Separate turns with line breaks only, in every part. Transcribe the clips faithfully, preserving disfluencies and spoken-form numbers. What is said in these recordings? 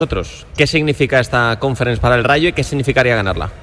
Nosotros, ¿qué significa esta conference para el Rayo y qué significaría ganarla?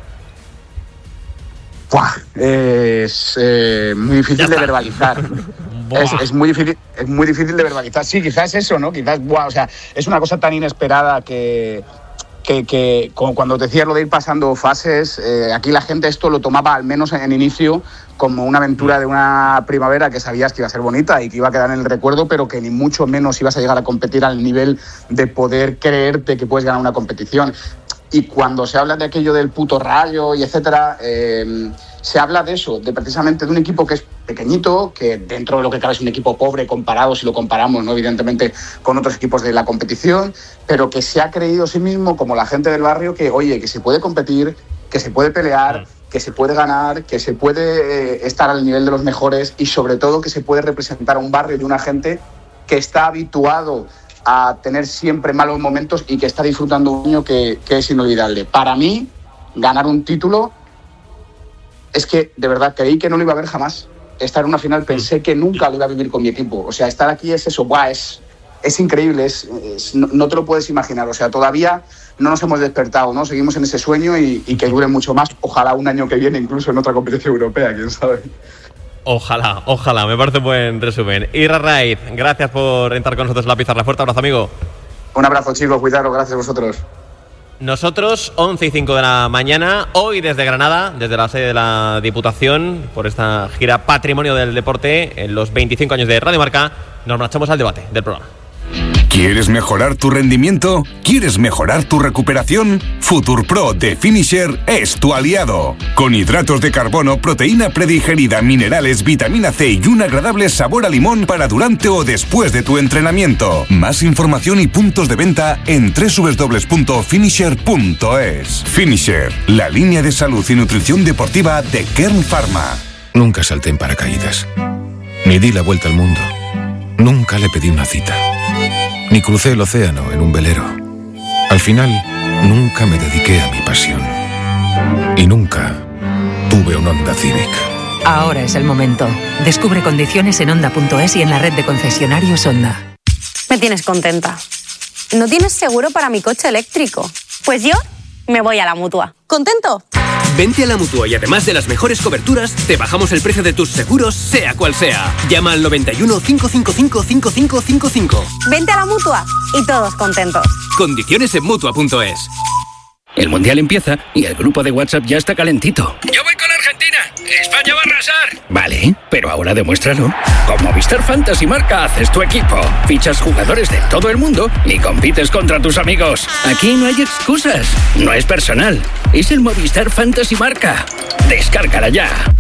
Buah, es eh, muy difícil de verbalizar. es, es, muy difícil, es muy difícil de verbalizar. Sí, quizás eso, ¿no? Quizás, buah, o sea, es una cosa tan inesperada que, que, que como cuando decías lo de ir pasando fases, eh, aquí la gente esto lo tomaba, al menos en, en inicio, como una aventura de una primavera que sabías que iba a ser bonita y que iba a quedar en el recuerdo, pero que ni mucho menos ibas a llegar a competir al nivel de poder creerte que puedes ganar una competición. Y cuando se habla de aquello del puto Rayo y etcétera, eh, se habla de eso, de precisamente de un equipo que es pequeñito, que dentro de lo que cabe es un equipo pobre comparado, si lo comparamos, ¿no?, evidentemente, con otros equipos de la competición, pero que se ha creído a sí mismo, como la gente del barrio, que oye, que se puede competir, que se puede pelear, que se puede ganar, que se puede eh, estar al nivel de los mejores y sobre todo que se puede representar a un barrio y una gente que está habituado a tener siempre malos momentos y que está disfrutando un año que, que es inolvidable. Para mí, ganar un título es que de verdad creí que no lo iba a ver jamás. Estar en una final pensé que nunca lo iba a vivir con mi equipo. O sea, estar aquí es eso, buah, es, es increíble, es, es, no, no te lo puedes imaginar. O sea, todavía no nos hemos despertado, ¿no? Seguimos en ese sueño y, y que dure mucho más. Ojalá un año que viene, incluso en otra competición europea, quién sabe.
Ojalá, ojalá, me parece un buen resumen. Irra Raiz, gracias por entrar con nosotros en la pizarra. Fuerte abrazo, amigo.
Un abrazo, chicos, cuidaros, gracias a vosotros.
Nosotros, once y cinco de la mañana, hoy desde Granada, desde la sede de la Diputación, por esta gira Patrimonio del Deporte, en los veinticinco años de Radio Marca, nos marchamos al debate del programa.
¿Quieres mejorar tu rendimiento? ¿Quieres mejorar tu recuperación? FuturPro de Finisher es tu aliado. Con hidratos de carbono, proteína predigerida, minerales, vitamina C y un agradable sabor a limón para durante o después de tu entrenamiento. Más información y puntos de venta en doble u doble u doble u punto finisher punto es. Finisher, la línea de salud y nutrición deportiva de Kern Pharma.
Nunca salté en paracaídas. Ni di la vuelta al mundo. Nunca le pedí una cita. Ni crucé el océano en un velero. Al final, nunca me dediqué a mi pasión. Y nunca tuve un Honda Civic.
Ahora es el momento. Descubre condiciones en Honda punto es y en la red de concesionarios Honda.
Me tienes contenta. ¿No tienes seguro para mi coche eléctrico? Pues yo me voy a la Mutua. ¿Contento?
Vente a la Mutua y además de las mejores coberturas, te bajamos el precio de tus seguros, sea cual sea. Llama al noventa y uno, cinco cinco cinco, cinco cinco cinco cinco.
Vente a la Mutua y todos contentos.
Condiciones en Mutua punto es.
El Mundial empieza y el grupo de WhatsApp ya está calentito.
Yo voy con Argentina. España va a arrasar.
Vale, pero ahora demuéstralo. Con Movistar Fantasy Marca haces tu equipo. Fichas jugadores de todo el mundo y compites contra tus amigos. Aquí no hay excusas. No es personal. Es el Movistar Fantasy Marca. Descárgala ya.